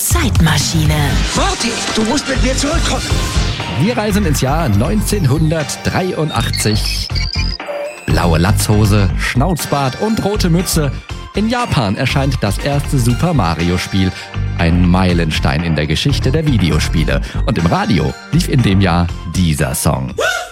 Zeitmaschine. Morty, du musst mit mir zurückkommen. Wir reisen ins Jahr 1983. Blaue Latzhose, Schnauzbart und rote Mütze. In Japan erscheint das erste Super Mario Spiel. Ein Meilenstein in der Geschichte der Videospiele. Und im Radio lief in dem Jahr dieser Song.